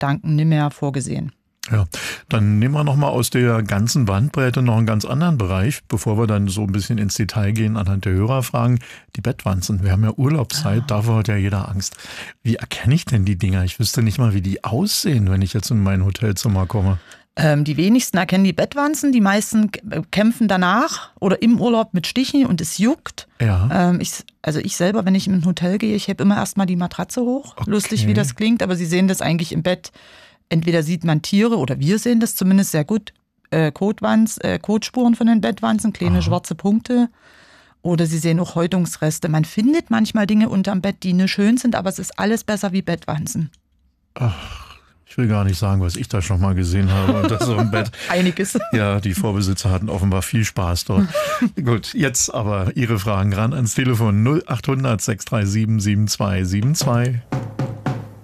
danken nicht mehr vorgesehen. Ja, dann nehmen wir nochmal aus der ganzen Bandbreite noch einen ganz anderen Bereich, bevor wir dann so ein bisschen ins Detail gehen anhand der Hörerfragen. Die Bettwanzen. Wir haben ja Urlaubszeit, davor hat ja jeder Angst. Wie erkenne ich denn die Dinger? Ich wüsste nicht mal, wie die aussehen, wenn ich jetzt in mein Hotelzimmer komme. Die wenigsten erkennen die Bettwanzen, die meisten kämpfen danach oder im Urlaub mit Stichen und es juckt. Ja. Ich selber, wenn ich in ein Hotel gehe, ich hebe immer erstmal die Matratze hoch. Okay. Lustig, wie das klingt, aber Sie sehen das eigentlich im Bett. Entweder sieht man Tiere oder wir sehen das zumindest sehr gut, Kotspuren von den Bettwanzen, kleine schwarze Punkte. Oder Sie sehen auch Häutungsreste. Man findet manchmal Dinge unterm Bett, die nicht schön sind, aber es ist alles besser wie Bettwanzen. Ach, ich will gar nicht sagen, was ich da schon mal gesehen habe. Und das so im Bett. Einiges. Ja, die Vorbesitzer hatten offenbar viel Spaß dort. Gut, jetzt aber Ihre Fragen ran ans Telefon 0800 637 7272.